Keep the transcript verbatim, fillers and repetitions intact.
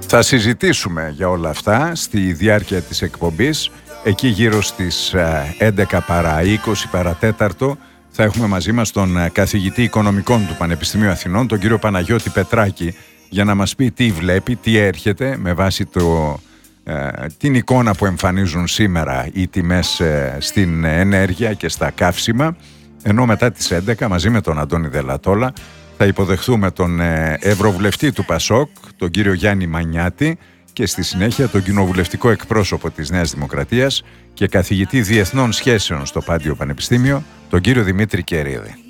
Θα συζητήσουμε για όλα αυτά στη διάρκεια της εκπομπής. Εκεί γύρω στις έντεκα παρά είκοσι παρατέταρτο θα έχουμε μαζί μας τον καθηγητή οικονομικών του Πανεπιστημίου Αθηνών, τον κύριο Παναγιώτη Πετράκη, για να μας πει τι βλέπει, τι έρχεται με βάση το, ε, την εικόνα που εμφανίζουν σήμερα οι τιμές ε, στην ενέργεια και στα καύσιμα. Ενώ μετά τις έντεκα μαζί με τον Αντώνη Δελατόλα θα υποδεχθούμε τον ε, Ευρωβουλευτή του Πασόκ, τον κύριο Γιάννη Μανιάτη, και στη συνέχεια τον κοινοβουλευτικό εκπρόσωπο της Νέας Δημοκρατίας και καθηγητή διεθνών σχέσεων στο Πάντιο Πανεπιστήμιο, τον κύριο Δημήτρη Κερίδη.